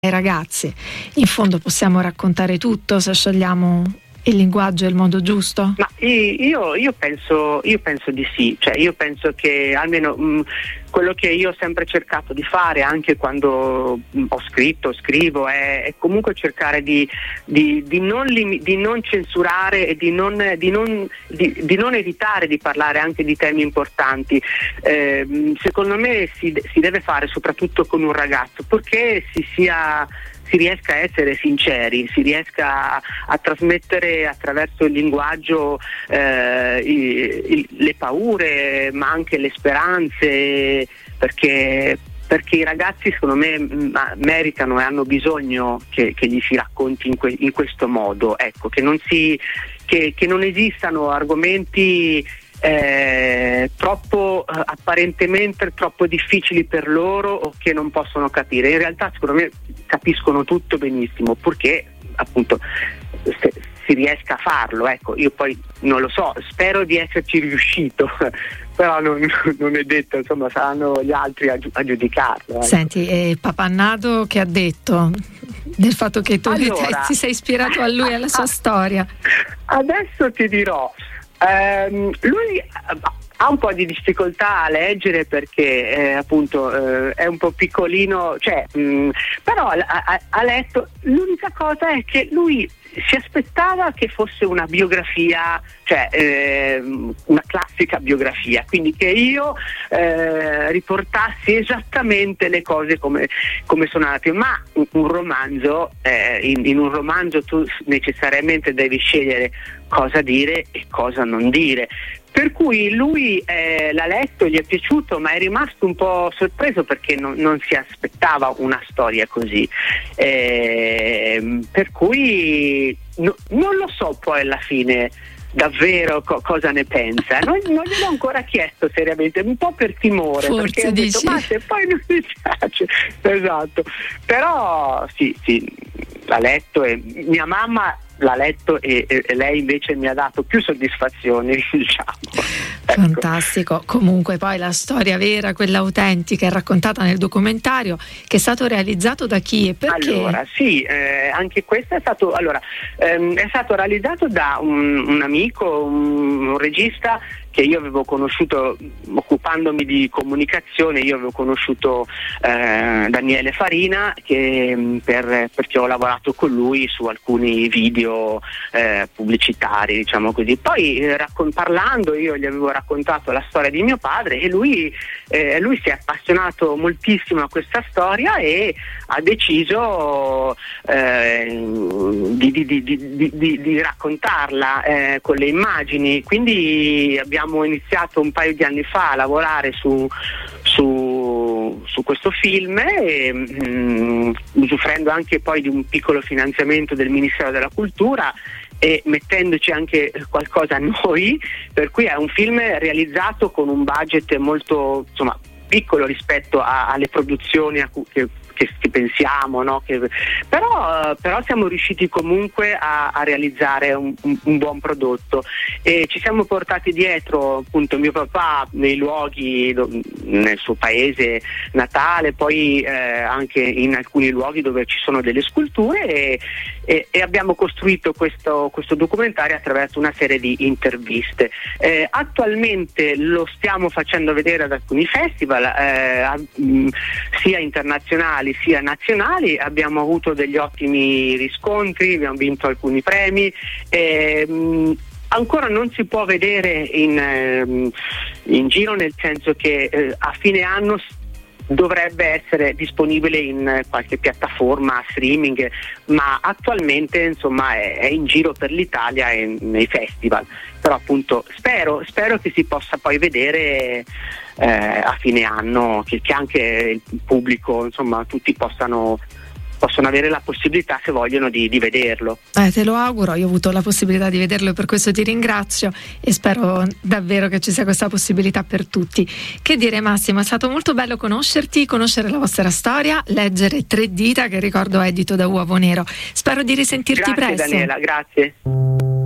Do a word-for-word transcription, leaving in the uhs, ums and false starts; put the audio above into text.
ai ragazzi. In fondo possiamo raccontare tutto se scegliamo il linguaggio e il modo giusto? Ma io, io penso io penso di sì, cioè io penso che almeno mh, quello che io ho sempre cercato di fare anche quando mh, ho scritto, scrivo è, è comunque cercare di, di, di, non lim- di non censurare e di non, di, non, di, di non evitare di parlare anche di temi importanti. Eh, secondo me si, si deve fare soprattutto con un ragazzo, perché si sia si riesca a essere sinceri, si riesca a, a trasmettere attraverso il linguaggio eh, i, i, le paure, ma anche le speranze, perché, perché i ragazzi secondo me m- meritano e hanno bisogno che, che gli si racconti in, que- in questo modo, ecco, che non si, che, che non esistano argomenti Eh, troppo eh, apparentemente troppo difficili per loro o che non possono capire. In realtà secondo me capiscono tutto benissimo, purché appunto se, si riesca a farlo, ecco. Io poi non lo so, spero di esserci riuscito però non, non è detto, insomma saranno gli altri a, a giudicarlo, ecco. Senti, eh, Papannato che ha detto del fatto che tu allora, ti sei ispirato a lui e alla sua storia? Adesso ti dirò. Um, lui ha un po' di difficoltà a leggere perché eh, appunto eh, è un po' piccolino, cioè, mh, però ha, ha letto. L'unica cosa è che lui si aspettava che fosse una biografia, cioè eh, una classica biografia, quindi che io eh, riportassi esattamente le cose come, come sono andate, ma un, un romanzo, eh, in, in un romanzo tu necessariamente devi scegliere cosa dire e cosa non dire. Per cui lui eh, l'ha letto, gli è piaciuto, ma è rimasto un po' sorpreso perché non, non si aspettava una storia così. Eh, per cui no, non lo so poi alla fine davvero co- cosa ne pensa. Non, non gliel'ho ancora chiesto seriamente, un po' per timore, forse perché ho detto, ma se poi non mi piace. Esatto. Però sì, sì, l'ha letto e mia mamma l'ha letto e, e, e lei invece mi ha dato più soddisfazioni, diciamo. Ecco. Fantastico. Comunque poi la storia vera, quella autentica, è raccontata nel documentario, che è stato realizzato da chi e perché? Allora sì, eh, anche questo è stato allora ehm, è stato realizzato da un, un amico, un, un regista che io avevo conosciuto occupandomi di comunicazione. Io avevo conosciuto eh, Daniele Farina che, per, perché ho lavorato con lui su alcuni video eh, pubblicitari, diciamo così. Poi eh, raccon- parlando io gli avevo raccontato la storia di mio padre e lui, eh, lui si è appassionato moltissimo a questa storia e ha deciso eh, di, di, di, di, di, di raccontarla eh, con le immagini. Quindi abbiamo Abbiamo iniziato un paio di anni fa a lavorare su, su, su questo film, e, mh, usufruendo anche poi di un piccolo finanziamento del Ministero della Cultura e mettendoci anche qualcosa a noi, per cui è un film realizzato con un budget molto, insomma, piccolo rispetto a, alle produzioni a cui, che, che, che pensiamo, no? Che, però, però siamo riusciti comunque a, a realizzare un, un, un buon prodotto e ci siamo portati dietro appunto mio papà nei luoghi, do, nel suo paese natale, poi eh, anche in alcuni luoghi dove ci sono delle sculture e, e, e abbiamo costruito questo, questo documentario attraverso una serie di interviste. Eh, attualmente lo stiamo facendo vedere ad alcuni festival eh, mh, sia internazionali sia nazionali. Abbiamo avuto degli ottimi riscontri, abbiamo vinto alcuni premi. Eh, mh, ancora non si può vedere in, eh, in giro, nel senso che eh, a fine anno dovrebbe essere disponibile in qualche piattaforma streaming, ma attualmente insomma è, è in giro per l'Italia e nei festival. Però appunto spero, spero che si possa poi vedere eh, a fine anno, che, che anche il pubblico, insomma tutti possano possono avere la possibilità, se vogliono, di, di vederlo. Eh, te lo auguro, io ho avuto la possibilità di vederlo e per questo ti ringrazio e spero davvero che ci sia questa possibilità per tutti. Che dire, Massimo, è stato molto bello conoscerti, conoscere la vostra storia, leggere Tre dita, che ricordo edito da Uovo Nero. Spero di risentirti grazie, presto. Daniela, grazie.